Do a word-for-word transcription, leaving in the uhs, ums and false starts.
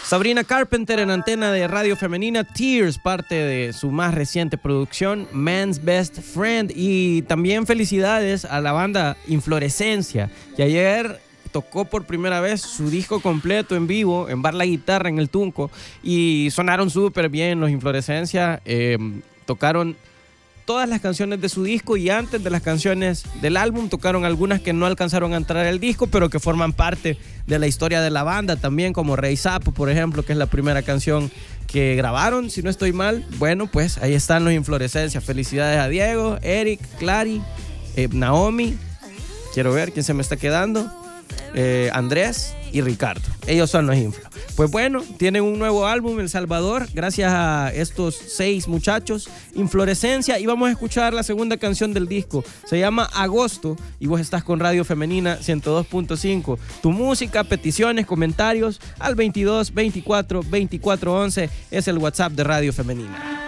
Sabrina Carpenter en antena de Radio Femenina. Tears, parte de su más reciente producción, Man's Best Friend. Y también felicidades a la banda Inflorescencia, que ayer tocó por primera vez su disco completo en vivo, en Bar La Guitarra, en el Tunco, y sonaron súper bien los Inflorescencia. Eh, tocaron todas las canciones de su disco, y antes de las canciones del álbum tocaron algunas que no alcanzaron a entrar al disco, pero que forman parte de la historia de la banda también, como Rey Sapo, por ejemplo, que es la primera canción que grabaron, si no estoy mal. Bueno, pues ahí están los Inflorescencia. Felicidades a Diego, Eric, Clary, eh, Naomi, quiero ver quién se me está quedando, eh, Andrés y Ricardo. Ellos son los Inflo. Pues bueno, tienen un nuevo álbum, El Salvador, gracias a estos seis muchachos, Inflorescencia, y vamos a escuchar la segunda canción del disco. Se llama Agosto, y vos estás con Radio Femenina ciento dos punto cinco. Tu música, peticiones, comentarios al veintidós veinticuatro veinticuatro once es el WhatsApp de Radio Femenina.